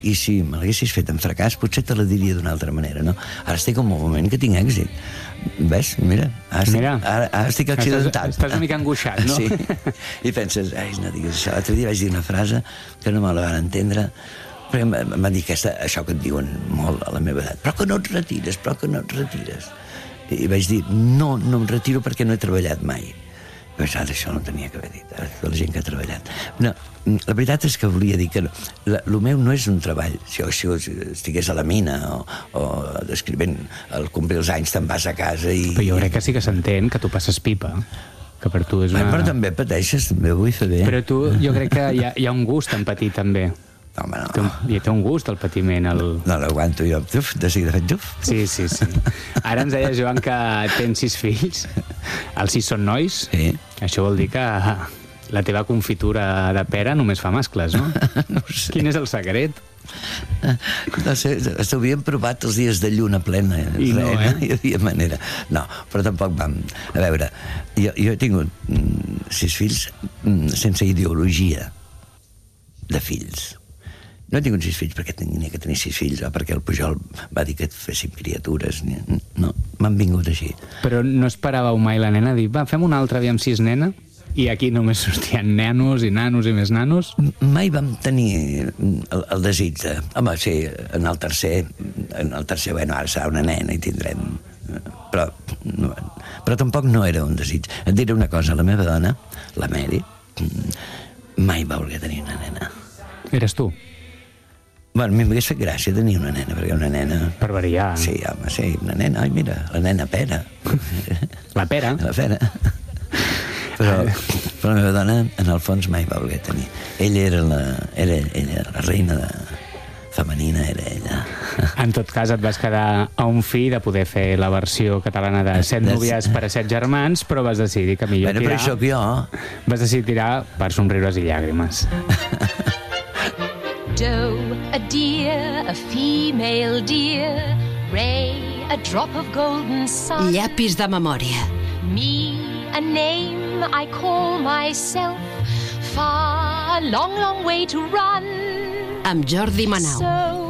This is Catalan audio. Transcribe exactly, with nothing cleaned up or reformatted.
I si me l'haguessis fet en fracàs, potser te la diria d'una altra manera, no? Ara estic en un moment que tinc èxit. Ves? Mira, ara estic, Mira, ara, ara estic accidentat. Estàs, estàs una mica angoixat, no? Sí. I penses, ai, no digues això. L'altre dia vaig dir una frase que no me la van entendre, perquè em van dir aquesta, això que et diuen molt a la meva edat. Però que no et retires, però que no et retires. I vaig dir, no, no em retiro perquè no he treballat mai. Pues ara això no tenia que haver dit, ara, la gent que ha treballat. No, la veritat és que volia dir que el meu no és un treball. Si jo, si jo estigués a la mina o, o descrivint el complir els anys te'n vas a casa i... Però jo crec que sí que s'entén que tu passes pipa, que per tu és una... Però també pateixes, també ho vull fer bé. Però tu, jo crec que hi ha, hi ha un gust en patir, també. No, home, no. Té un, hi té un gust el patiment. El... No l'aguanto jo. Uf, de seguida faig uf. Sí, sí, sí. Ara ens deia, Joan, que tens sis fills. Els sis són nois. Sí. Això vol dir que la teva confitura de pera només fa mascles, no? No ho sé. Quin és el secret? No sé, s'havien provat els dies de lluna plena. I no, no, eh? Hi havia manera. No, però tampoc vam... A veure, jo, jo he tingut mm, sis fills mm, sense ideologia de fills. No he tingut sis fills perquè tenia que tenir sis fills o perquè el Pujol va dir que et fessin criatures. No, m'han vingut així. Però no esperàveu mai la nena dir, va, fem una altra, aviam si és nena? I aquí només sortien nanos i nanos i més nanos? Mai vam tenir el, el desig de... Home, sí, en el tercer, en el tercer, bueno, ara serà una nena i tindrem... Però, no, però tampoc no era un desig. Et diré una cosa, la meva dona, la Mary, mai va voler tenir una nena. Eres tu? Bueno, m'hagués fet gràcia tenir una nena, perquè una nena... Per variar. Sí, home, sí, una nena, ai, mira, la nena Pera. La Pera? La Pera. Però, però la meva dona, en el fons, mai va voler tenir. Ella era la, era ella, la reina de, femenina, era ella. En tot cas, et vas quedar a un fi de poder fer la versió catalana de Set núvies per a set germans, però vas decidir que millor bueno, tirar... Però això que jo... Vas decidir tirar per somriures i llàgrimes. Doe, a deer, a female deer, Ray, a drop of golden sun. Llapis de memòria. Me, a name I call myself, far, long, long way to run. Amb Jordi Manau. So